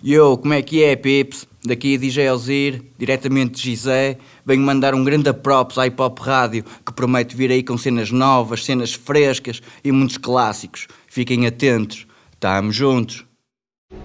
Yo, como é que é, pips? Daqui DJ Alzir, diretamente de Gizé, venho mandar um grande props à Hip Hop Rádio, que promete vir aí com cenas novas, cenas frescas e muitos clássicos. Fiquem atentos, tamo juntos.